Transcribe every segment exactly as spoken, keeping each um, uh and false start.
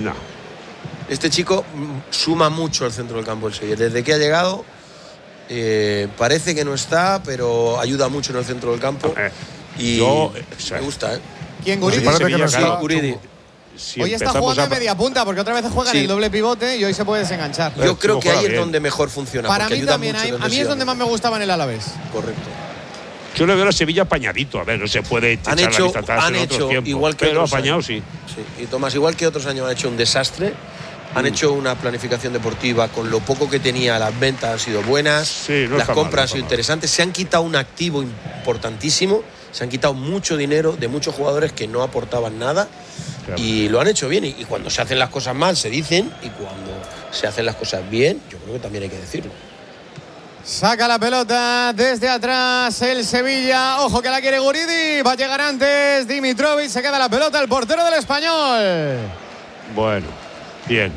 No. Este chico suma mucho al centro del campo del Sevilla. Desde que ha llegado, eh, parece que no está, pero ayuda mucho en el centro del campo. Eh, y yo, me gusta, ¿eh? ¿Quién, Guridi? Pues parece que no sí, está. Guridi. Si hoy está empezamos jugando a- en media punta, porque otra vez juega Sí. en el doble pivote y hoy se puede desenganchar. Yo creo que ahí juega es bien. donde mejor funciona. Para porque mí ayuda también, mucho hay- a mí es donde más me gustaba en el Alavés. Correcto. Yo le veo a Sevilla apañadito. A ver, no se puede echar Han la hecho, vista atrás han en otros hecho tiempos, igual que pero otros apañado años. sí. Sí. Y Tomás, igual que otros años, han hecho un desastre. Han Mm. hecho una planificación deportiva con lo poco que tenía. Las ventas han sido buenas, Sí, no las está mal, compras no han está sido mal. interesantes. Se han quitado un activo importantísimo. Se han quitado mucho dinero de muchos jugadores que no aportaban nada. Claro. Y lo han hecho bien. Y, y cuando se hacen las cosas mal, se dicen. Y cuando se hacen las cosas bien, yo creo que también hay que decirlo. Saca la pelota desde atrás el Sevilla. Ojo que la quiere Guridi. Va a llegar antes Dimitrovic. Se queda la pelota el portero del Español. Bueno, bien.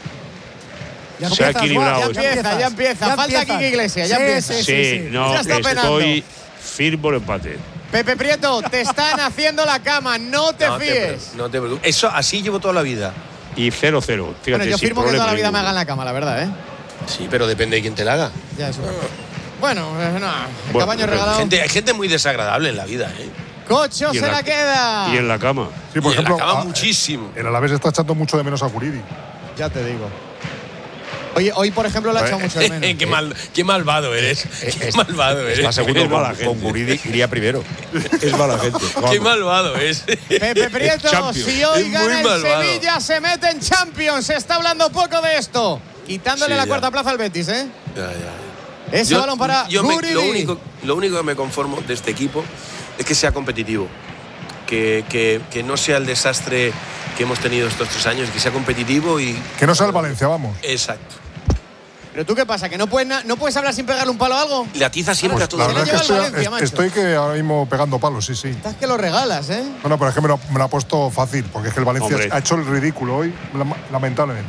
Ya Se ha empiezas, equilibrado Guau, esto. Ya empieza, ya empieza. Falta empiezas. Quique Iglesias, ya Sí, empieza. sí, Sí, sí, sí. no, Ya está estoy firme el empate. Pepe Prieto, te están haciendo la cama. No te no, fíes. Te, no te preocupes. Eso así llevo toda la vida. Y cero cero. Fíjate, Bueno, yo sin firmo que toda problema la vida me ninguno. hagan la cama, la verdad, ¿eh? Sí, pero depende de quién te la haga. Ya, eso. Bueno, eh, no. El Bueno, cabaño pero regalado. Gente, hay gente muy desagradable en la vida, ¿eh? Cocho Y en se la- la queda. Y en la cama. Sí, por Y en la ejemplo, cama a- muchísimo. el Alavés está echando mucho de menos a Guridi. Ya te digo. Oye, hoy, por ejemplo, lo ha echado mucho de menos. qué, mal, qué malvado eres. Qué malvado eres. Está segundo Es mala con, gente. con Guridi, iría primero. Es mala gente. Qué malvado es. Pepe Prieto, Champions. si hoy Es gana muy el malvado. Sevilla, se mete en Champions. Se está hablando poco de esto. Quitándole Sí, la ya. cuarta plaza al Betis, ¿eh? Ya, ya. Ese balón para yo me- Guridi. lo, único, lo único que me conformo de este equipo es que sea competitivo. Que, que, que no sea el desastre que hemos tenido estos tres años, que sea competitivo y. Que no sea el Valencia, vamos. Exacto. ¿Pero tú qué pasa? ¿Que no puedes, na- no puedes hablar sin pegarle un palo a algo? Le atiza siempre a todo. La Se le verdad es que lleva el estoy, Valencia, est- macho. estoy que ahora mismo pegando palos, sí, sí. Estás que lo regalas, ¿eh? Bueno, pero es que me lo, me lo ha puesto fácil, porque es que el Valencia Hombre. ha hecho el ridículo hoy, lam- lamentablemente.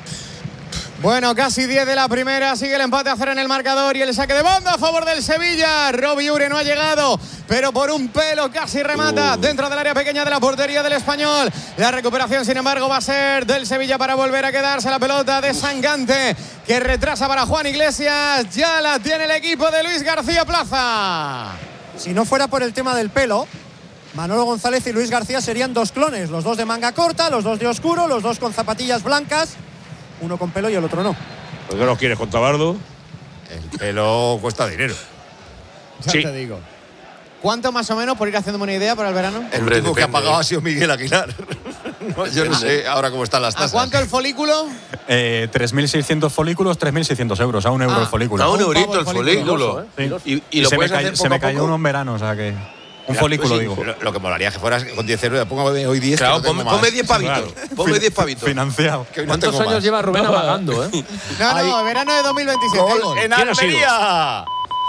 Bueno, casi diez de la primera, sigue el empate a cero en el marcador y el saque de banda a favor del Sevilla. Robbie Ure no ha llegado, pero por un pelo casi remata Uh. dentro del área pequeña de la portería del Español. La recuperación, sin embargo, va a ser del Sevilla para volver a quedarse la pelota de Sangante, que retrasa para Juan Iglesias. Ya la tiene el equipo de Luis García Plaza. Si no fuera por el tema del pelo, Manolo González y Luis García serían dos clones, los dos de manga corta, los dos de oscuro, los dos con zapatillas blancas, uno con pelo y el otro no. ¿Por qué no quieres con Tabardo? El pelo cuesta dinero. Ya Sí. te digo. ¿Cuánto más o menos, por ir haciéndome una idea para el verano? El Hombre, último que ha depende, pagado ¿eh? ha sido Miguel Aguilar. No, yo no sé ahora cómo están las ¿A tasas. cuánto el folículo? Eh, tres mil seiscientos folículos, tres mil seiscientos euros, a un euro Ah, el folículo. A un Un eurito pavo el el folículo. folículo, Y, y Y lo se me, puedes cayó, hacer se poco me a cayó poco. uno en verano, o sea que. Un Ya, folículo, pues sí, digo. Lo, lo que molaría que fueras con diez euros, póngame hoy diez. Claro, que no ponme tengo más. ponme diez pavitos. Ponme diez pavitos. Financiado. Que hoy no ¿Cuántos tengo años más. lleva Rubén amagando, eh? No, Ahí. no, verano de dos mil veintisiete. Gol Gol. en ¿Quién ha sido? Almería.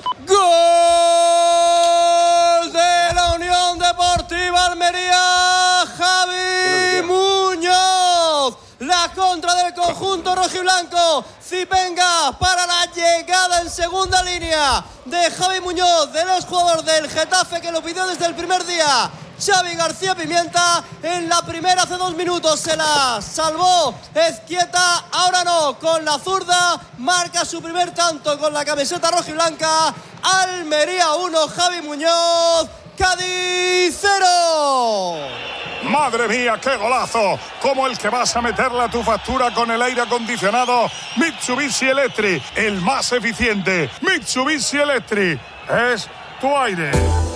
¡Gol de la Unión Deportiva Almería! ¡Javi Muñoz! La contra del conjunto rojiblanco. Zipenga para la llegada en segunda línea de Javi Muñoz, de los jugadores del Getafe, que lo pidió desde el primer día. Xavi García Pimienta en la primera hace dos minutos se la salvó Ezquieta, ahora no, con la zurda marca su primer tanto con la camiseta rojiblanca. Almería uno, Javi Muñoz, Cádiz cero. ¡Madre mía, qué golazo! Como el que vas a meterle a tu factura con el aire acondicionado Mitsubishi Electric, el más eficiente. Mitsubishi Electric es tu aire.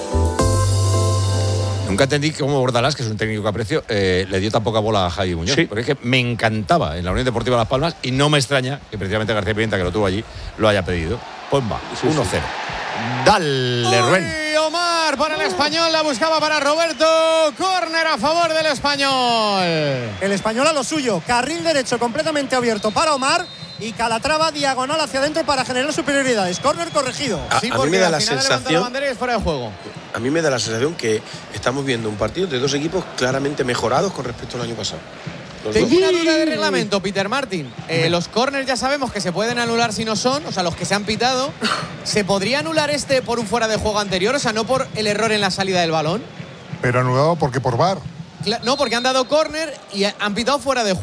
Nunca entendí cómo Bordalás, que es un técnico que aprecio, eh, le dio tan poca bola a Javi Muñoz. Sí. Porque es que me encantaba en la Unión Deportiva Las Palmas y no me extraña que precisamente García Pimienta, que lo tuvo allí, lo haya pedido. Pues va, uno cero. Dale, Rubén. Uy, Omar para el Español, la buscaba para Roberto. Córner a favor del Español. El Español a lo suyo, carril derecho completamente abierto para Omar y Calatrava diagonal hacia adentro para generar superioridades. Córner corregido. A- Sí, a mí porque me da al la final levanta sensación- la bandera y es fuera de juego. A mí me da la sensación que estamos viendo un partido de dos equipos claramente mejorados con respecto al año pasado. Los Tengo dos. una duda de reglamento, Peter Martin. Eh, los corners ya sabemos que se pueden anular si no son, o sea, los que se han pitado. ¿Se podría anular este por un fuera de juego anterior? O sea, no por el error en la salida del balón. Pero anulado porque por V A R. Cla- No, porque han dado córner y han pitado fuera de juego.